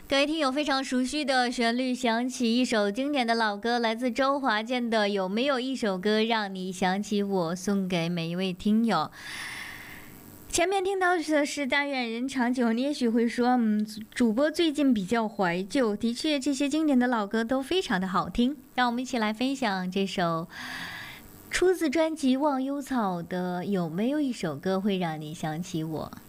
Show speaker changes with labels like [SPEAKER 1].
[SPEAKER 1] 各位听友非常熟悉的旋律响起，一首经典的老歌，来自周华健的《有没有一首歌让你想起我》，送给每一位听友。前面听到的是大愿人长久，你也许会说，主播最近比较怀旧，的确这些经典的老歌都非常的好听。让我们一起来分享这首出自专辑《忘忧草》的《有没有一首歌会让你想起我》。